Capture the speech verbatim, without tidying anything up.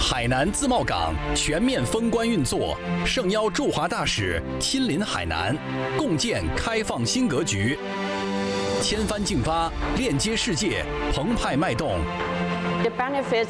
海南自贸港全面封关运作，盛邀驻华大使亲临海南，共建开放新格局。千帆竞发，链接世界，澎湃脉动。 The benefits